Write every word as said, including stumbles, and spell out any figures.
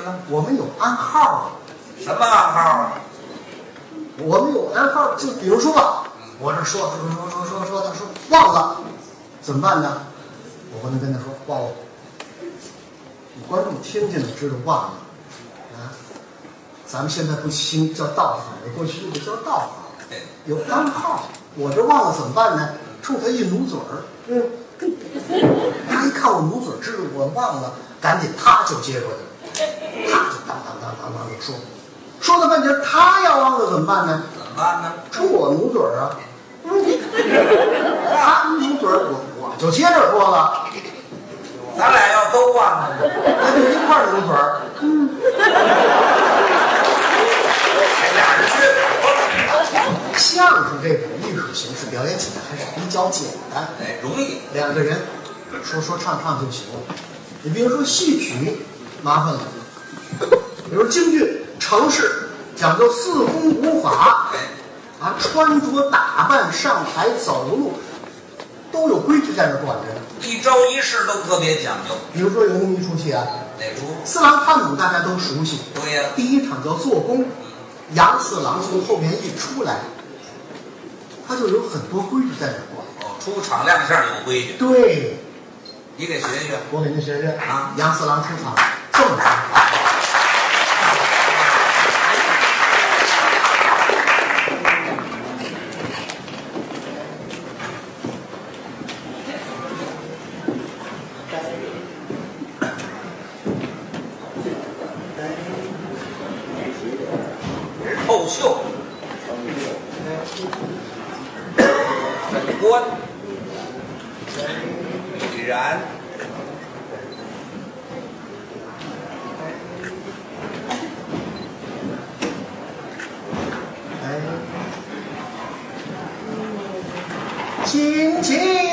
呢？ 我们有暗号。 什么暗号啊？ 我们有暗号，就比如说吧，我这说说说说说说的说忘了，怎么办呢？我不能跟他说忘了，观众听见了知道忘了啊。咱们现在不兴叫道法了，过去就叫道法，有暗号。我这忘了怎么办呢？冲他一努嘴儿，嗯，他一看我努嘴，知道我忘了，赶紧他就接过去了，他就当当当当当就说，说了半天，他要忘了怎么办呢？ 怎么办呢？ 冲我努嘴啊，他努嘴，我我就接着说了， 咱俩要都忘了， 那就一块儿努嘴儿，嗯， 俩人学。 相声这种艺术形式表演起来还是比较简单， 哎，容易。 两个人说说唱唱就行了。你比如说戏曲，麻烦了；比如京剧、程式讲究四功五法，啊，穿着打扮、上台走路都有规矩在这管着呢。 一招一式都特别讲究。 比如说有那么一出戏啊， 哪出？ 四郎探母大家都熟悉。 对呀。 第一场叫做工，杨四郎从后面一出来。他就有很多规矩在这管。 哦，出场亮相有规矩。 对， 你给学学。 我给您学学啊。 杨四郎出场这么说。 后袖。观已然轻轻